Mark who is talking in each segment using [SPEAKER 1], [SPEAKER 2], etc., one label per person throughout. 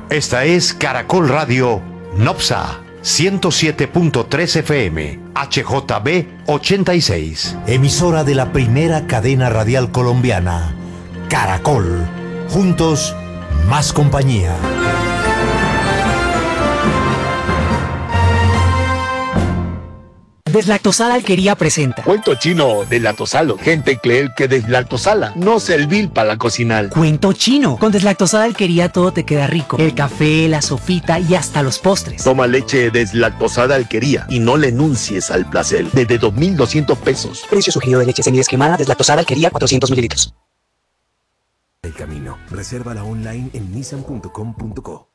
[SPEAKER 1] Esta es Caracol Radio Nopsa 107.3 FM, HJB 86.
[SPEAKER 2] Emisora de la primera cadena radial colombiana, Caracol. Juntos, más compañía.
[SPEAKER 3] Deslactosada Alquería presenta
[SPEAKER 4] Cuento chino deslactosalo. Gente cree que deslactosala no servir para cocinar.
[SPEAKER 3] Cuento chino. Con Deslactosada Alquería todo te queda rico. El café, la sopita y hasta los postres.
[SPEAKER 4] Toma leche deslactosada Alquería y no le enuncies al placer. Desde 2.200 pesos.
[SPEAKER 3] Precio sugerido de leche semidescremada Deslactosada Alquería 400 mililitros.
[SPEAKER 5] El camino. Resérvala online en nissan.com.co.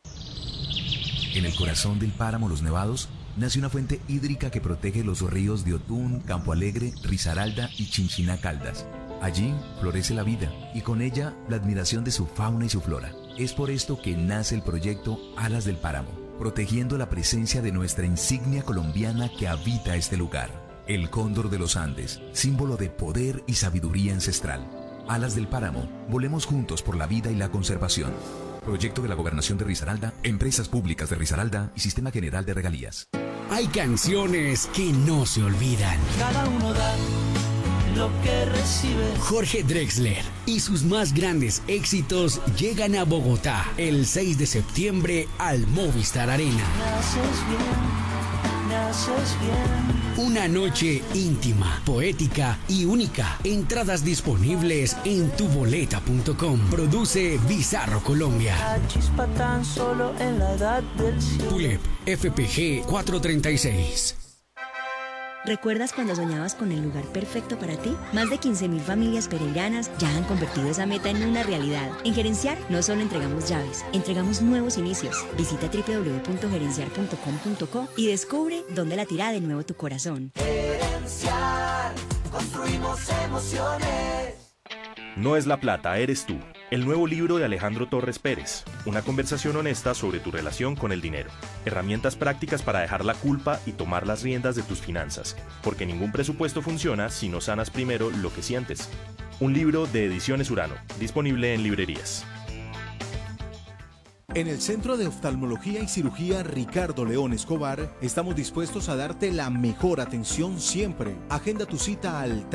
[SPEAKER 6] En el corazón del páramo Los Nevados nace una fuente hídrica que protege los ríos de Otún, Campo Alegre, Risaralda y Chinchiná Caldas. Allí florece la vida y con ella la admiración de su fauna y su flora. Es por esto que nace el proyecto Alas del Páramo, protegiendo la presencia de nuestra insignia colombiana que habita este lugar. El cóndor de los Andes, símbolo de poder y sabiduría ancestral. Alas del Páramo, volemos juntos por la vida y la conservación. Proyecto de la Gobernación de Risaralda, Empresas Públicas de Risaralda y Sistema General de Regalías.
[SPEAKER 7] Hay canciones que no se olvidan.
[SPEAKER 8] Cada uno da lo que recibe.
[SPEAKER 7] Jorge Drexler y sus más grandes éxitos llegan a Bogotá el 6 de septiembre al Movistar Arena.
[SPEAKER 8] Me haces bien, me haces bien.
[SPEAKER 7] Una noche íntima, poética y única. Entradas disponibles en tuboleta.com. Produce Bizarro Colombia.
[SPEAKER 8] La chispa tan solo en la edad del cielo.
[SPEAKER 7] Tulep FPG 436.
[SPEAKER 9] ¿Recuerdas cuando soñabas con el lugar perfecto para ti? Más de 15.000 familias pereiranas ya han convertido esa meta en una realidad. En Gerenciar no solo entregamos llaves, entregamos nuevos inicios. Visita www.gerenciar.com.co y descubre dónde latirá de nuevo tu corazón.
[SPEAKER 8] Gerenciar, construimos emociones.
[SPEAKER 10] No es la plata, eres tú. El nuevo libro de Alejandro Torres Pérez. Una conversación honesta sobre tu relación con el dinero. Herramientas prácticas para dejar la culpa y tomar las riendas de tus finanzas. Porque ningún presupuesto funciona si no sanas primero lo que sientes. Un libro de Ediciones Urano. Disponible en librerías.
[SPEAKER 11] En el Centro de Oftalmología y Cirugía Ricardo León Escobar estamos dispuestos a darte la mejor atención siempre. Agenda tu cita al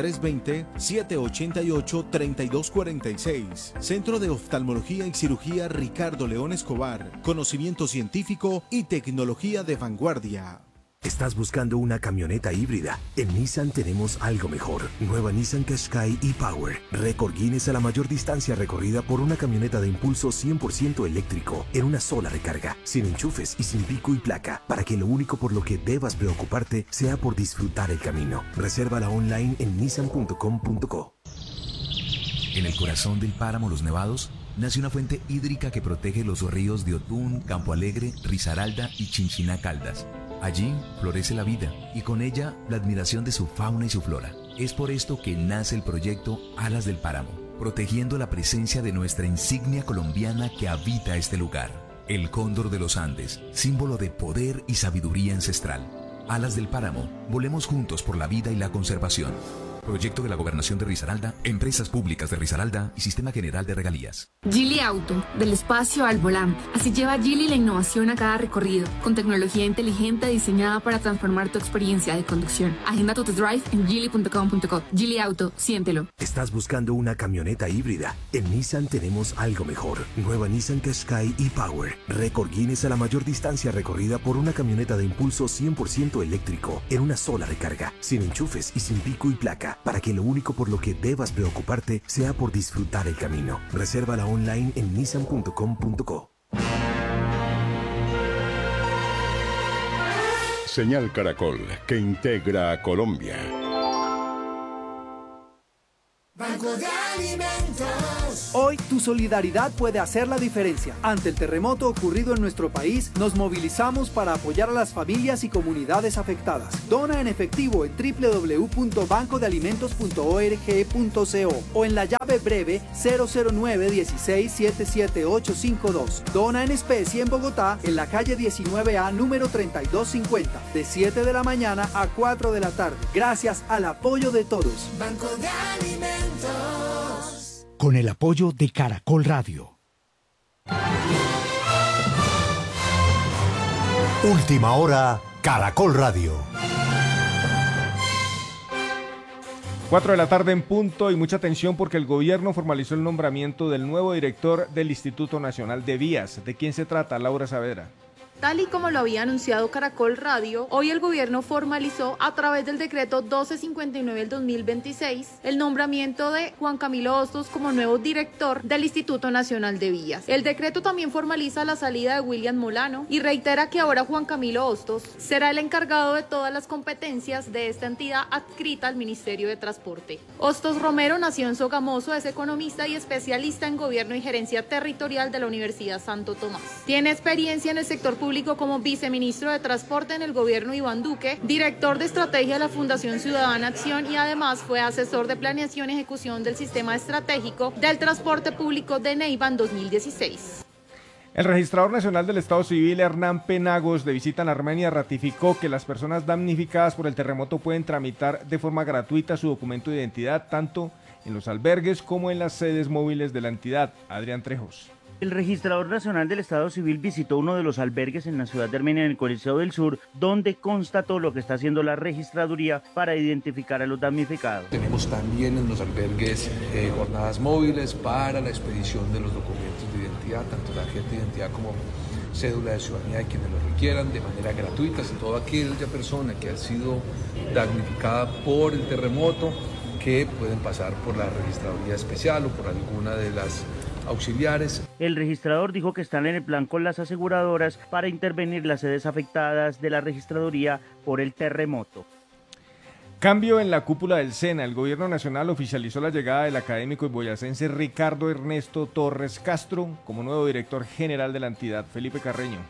[SPEAKER 11] 320-788-3246. Centro de Oftalmología y Cirugía Ricardo León Escobar. Conocimiento científico y tecnología de vanguardia.
[SPEAKER 5] ¿Estás buscando una camioneta híbrida? En Nissan tenemos algo mejor. Nueva Nissan Qashqai e-Power. Récord Guinness a la mayor distancia recorrida por una camioneta de impulso 100% eléctrico en una sola recarga, sin enchufes y sin pico y placa, para que lo único por lo que debas preocuparte sea por disfrutar el camino. Resérvala online en nissan.com.co.
[SPEAKER 6] En el corazón del páramo Los Nevados nace una fuente hídrica que protege los ríos de Otún, Campo Alegre, Risaralda y Chinchiná Caldas. Allí florece la vida y con ella la admiración de su fauna y su flora. Es por esto que nace el proyecto Alas del Páramo, protegiendo la presencia de nuestra insignia colombiana que habita este lugar. El cóndor de los Andes, símbolo de poder y sabiduría ancestral. Alas del Páramo, volemos juntos por la vida y la conservación. Proyecto de la Gobernación de Risaralda, Empresas Públicas de Risaralda y Sistema General de Regalías.
[SPEAKER 12] Geely Auto, del espacio al volante. Así lleva Geely la innovación a cada recorrido, con tecnología inteligente diseñada para transformar tu experiencia de conducción. Agenda tu test drive en geely.com.co. Geely Auto, siéntelo.
[SPEAKER 5] ¿Estás buscando una camioneta híbrida? En Nissan tenemos algo mejor. Nueva Nissan Qashqai e-Power. Récord Guinness a la mayor distancia recorrida por una camioneta de impulso 100% eléctrico en una sola recarga, sin enchufes y sin pico y placa, para que lo único por lo que debas preocuparte sea por disfrutar el camino. Resérvala online en nissan.com.co.
[SPEAKER 13] Señal Caracol, que integra a Colombia.
[SPEAKER 14] Banco de Alimentos.
[SPEAKER 15] Hoy tu solidaridad puede hacer la diferencia. Ante el terremoto ocurrido en nuestro país, nos movilizamos para apoyar a las familias y comunidades afectadas. Dona en efectivo en www.bancodealimentos.org.co o en la llave breve 009-16-77852. Dona en especie en Bogotá, en la calle 19A, número 3250, de 7 de la mañana a 4 de la tarde. Gracias al apoyo de todos.
[SPEAKER 14] Banco de Alimentos.
[SPEAKER 2] Con el apoyo de Caracol Radio. Última hora, Caracol Radio.
[SPEAKER 16] 4 de la tarde en punto y mucha atención porque el gobierno formalizó el nombramiento del nuevo director del Instituto Nacional de Vías. ¿De quién se trata, Laura Saavedra?
[SPEAKER 17] Tal y como lo había anunciado Caracol Radio, hoy el gobierno formalizó a través del decreto 1259 del 2026 el nombramiento de Juan Camilo Hostos como nuevo director del Instituto Nacional de Vías. El decreto también formaliza la salida de William Molano y reitera que ahora Juan Camilo Hostos será el encargado de todas las competencias de esta entidad adscrita al Ministerio de Transporte. Hostos Romero nació en Sogamoso, es economista y especialista en gobierno y gerencia territorial de la Universidad Santo Tomás. Tiene experiencia en el sector público como viceministro de Transporte en el gobierno Iván Duque, director de estrategia de la Fundación Ciudadana Acción y además fue asesor de planeación y ejecución del sistema estratégico del transporte público de Neiva en 2016.
[SPEAKER 16] El registrador nacional del Estado Civil, Hernán Penagos, de visita en Armenia, ratificó que las personas damnificadas por el terremoto pueden tramitar de forma gratuita su documento de identidad tanto en los albergues como en las sedes móviles de la entidad. Adrián Trejos.
[SPEAKER 18] El registrador nacional del Estado Civil visitó uno de los albergues en la ciudad de Armenia, en el Coliseo del Sur, donde constató lo que está haciendo la registraduría para identificar a los damnificados.
[SPEAKER 19] Tenemos también en los albergues jornadas móviles para la expedición de los documentos de identidad, tanto tarjeta de identidad como cédula de ciudadanía de quienes lo requieran, de manera gratuita. Si toda aquella persona que ha sido damnificada por el terremoto, que pueden pasar por la registraduría especial o por alguna de las auxiliares.
[SPEAKER 18] El registrador dijo que están en el plan con las aseguradoras para intervenir las sedes afectadas de la registraduría por el terremoto.
[SPEAKER 16] Cambio en la cúpula del SENA. El gobierno nacional oficializó la llegada del académico y boyacense Ricardo Ernesto Torres Castro como nuevo director general de la entidad. Felipe Carreño.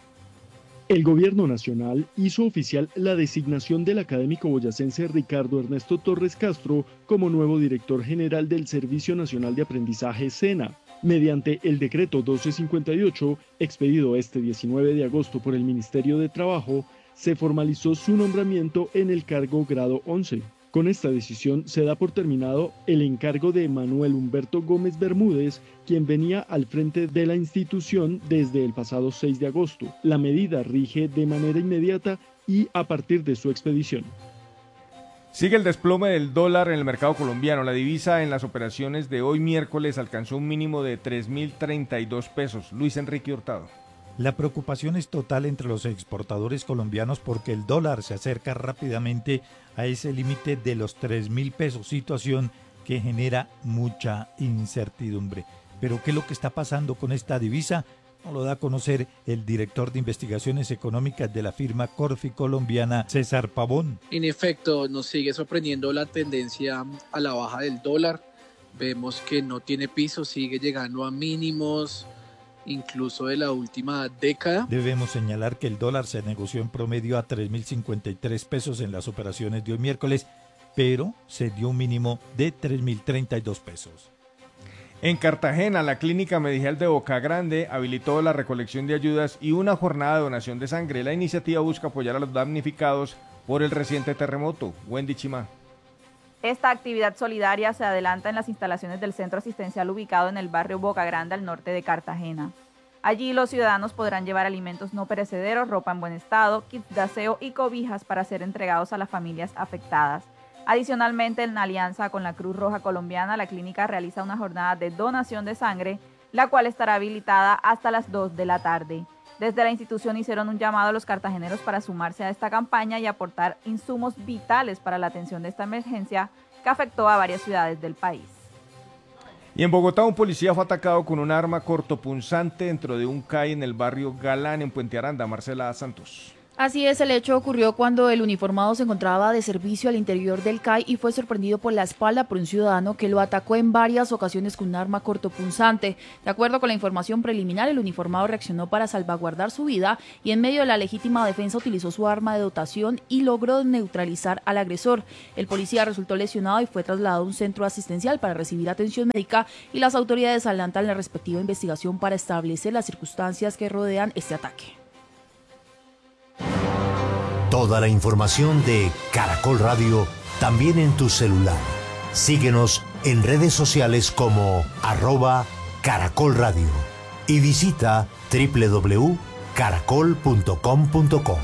[SPEAKER 20] El gobierno nacional hizo oficial la designación del académico boyacense Ricardo Ernesto Torres Castro como nuevo director general del Servicio Nacional de Aprendizaje SENA. Mediante el decreto 1258, expedido este 19 de agosto por el Ministerio de Trabajo, se formalizó su nombramiento en el cargo grado 11. Con esta decisión se da por terminado el encargo de Manuel Humberto Gómez Bermúdez, quien venía al frente de la institución desde el pasado 6 de agosto. La medida rige de manera inmediata y a partir de su expedición.
[SPEAKER 16] Sigue el desplome del dólar en el mercado colombiano. La divisa en las operaciones de hoy miércoles alcanzó un mínimo de 3.032 pesos. Luis Enrique Hurtado.
[SPEAKER 21] La preocupación es total entre los exportadores colombianos porque el dólar se acerca rápidamente a ese límite de los 3.000 pesos, situación que genera mucha incertidumbre. Pero ¿qué es lo que está pasando con esta divisa? Nos lo da a conocer el director de investigaciones económicas de la firma Corfi colombiana, César Pavón.
[SPEAKER 22] En efecto, nos sigue sorprendiendo la tendencia a la baja del dólar. Vemos que no tiene piso, sigue llegando a mínimos incluso de la última década.
[SPEAKER 21] Debemos señalar que el dólar se negoció en promedio a 3.053 pesos en las operaciones de hoy miércoles, pero se dio un mínimo de 3.032 pesos.
[SPEAKER 16] En Cartagena, la Clínica Medical de Boca Grande habilitó la recolección de ayudas y una jornada de donación de sangre. La iniciativa busca apoyar a los damnificados por el reciente terremoto. Wendy Chimá.
[SPEAKER 23] Esta actividad solidaria se adelanta en las instalaciones del centro asistencial ubicado en el barrio Boca Grande, al norte de Cartagena. Allí los ciudadanos podrán llevar alimentos no perecederos, ropa en buen estado, kits de aseo y cobijas para ser entregados a las familias afectadas. Adicionalmente, en alianza con la Cruz Roja Colombiana, la clínica realiza una jornada de donación de sangre, la cual estará habilitada hasta las 2 de la tarde. Desde la institución hicieron un llamado a los cartageneros para sumarse a esta campaña y aportar insumos vitales para la atención de esta emergencia que afectó a varias ciudades del país.
[SPEAKER 16] Y en Bogotá, un policía fue atacado con un arma cortopunzante dentro de un CAI en el barrio Galán, en Puente Aranda. Marcela Santos.
[SPEAKER 24] Así es, el hecho ocurrió cuando el uniformado se encontraba de servicio al interior del CAI y fue sorprendido por la espalda por un ciudadano que lo atacó en varias ocasiones con un arma cortopunzante. De acuerdo con la información preliminar, el uniformado reaccionó para salvaguardar su vida y en medio de la legítima defensa utilizó su arma de dotación y logró neutralizar al agresor. El policía resultó lesionado y fue trasladado a un centro asistencial para recibir atención médica y las autoridades adelantan la respectiva investigación para establecer las circunstancias que rodean este ataque.
[SPEAKER 2] Toda la información de Caracol Radio también en tu celular. Síguenos en redes sociales como @Caracol Radio y visita www.caracol.com.co. caracol.com.co.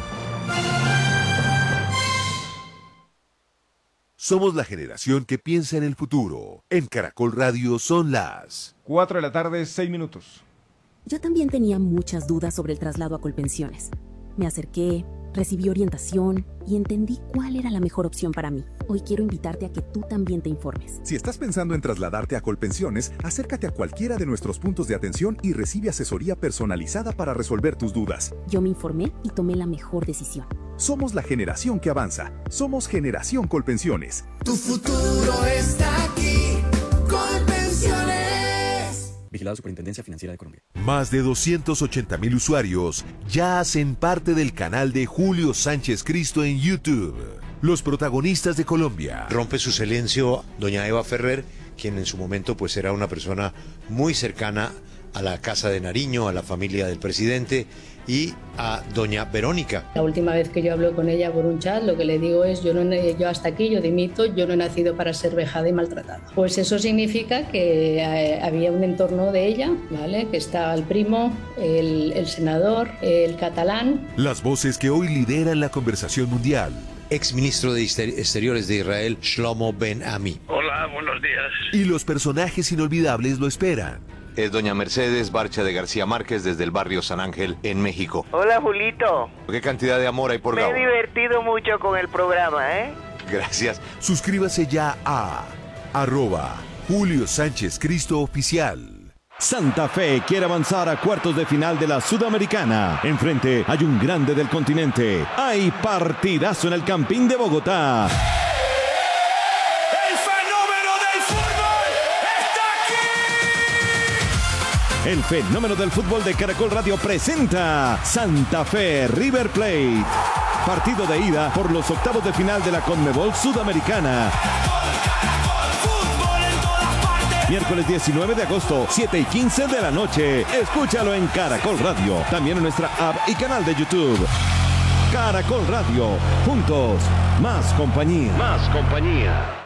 [SPEAKER 1] Somos la generación que piensa en el futuro. En Caracol Radio son las
[SPEAKER 16] 4 de la tarde, 6 minutos.
[SPEAKER 3] Yo también tenía muchas dudas sobre el traslado a Colpensiones. Me acerqué, recibí orientación y entendí cuál era la mejor opción para mí. Hoy quiero invitarte a que tú también te informes.
[SPEAKER 4] Si estás pensando en trasladarte a Colpensiones, acércate a cualquiera de nuestros puntos de atención y recibe asesoría personalizada para resolver tus dudas.
[SPEAKER 3] Yo me informé y tomé la mejor decisión.
[SPEAKER 4] Somos la generación que avanza. Somos Generación Colpensiones.
[SPEAKER 14] Tu futuro está aquí. Colpensiones.
[SPEAKER 7] Vigilado Superintendencia Financiera de Colombia.
[SPEAKER 1] Más de 280,000 usuarios ya hacen parte del canal de Julio Sánchez Cristo en YouTube. Los protagonistas de Colombia.
[SPEAKER 25] Rompe su silencio doña Eva Ferrer, quien en su momento pues era una persona muy cercana a la Casa de Nariño, a la familia del presidente y a doña Verónica.
[SPEAKER 26] La última vez que yo hablo con ella por un chat, lo que le digo es, yo hasta aquí, yo dimito, yo no he nacido para ser vejada y maltratada. Pues eso significa que había un entorno de ella, ¿vale? Que está el primo, el senador, el catalán.
[SPEAKER 1] Las voces que hoy lideran la conversación mundial.
[SPEAKER 25] Exministro de Exteriores de Israel, Shlomo Ben Ami.
[SPEAKER 27] Hola, buenos días.
[SPEAKER 1] Y los personajes inolvidables lo esperan.
[SPEAKER 25] Es doña Mercedes Barcha de García Márquez desde el barrio San Ángel, en México.
[SPEAKER 28] Hola, Julito.
[SPEAKER 25] ¿Qué cantidad de amor hay por
[SPEAKER 28] Me
[SPEAKER 25] Gabo?
[SPEAKER 28] he divertido mucho con el programa, ¿eh?
[SPEAKER 25] Gracias.
[SPEAKER 1] Suscríbase ya a @Julio Sánchez Cristo Oficial.
[SPEAKER 29] Santa Fe quiere avanzar a cuartos de final de la Sudamericana. Enfrente hay un grande del continente. Hay partidazo en el Campín de Bogotá. El fenómeno del fútbol de Caracol Radio presenta Santa Fe River Plate. Partido de ida por los octavos de final de la Conmebol Sudamericana. Miércoles 19 de agosto, 7:15 de la noche. Escúchalo en Caracol Radio. También en nuestra app y canal de YouTube. Caracol Radio. Juntos, más compañía. Más compañía.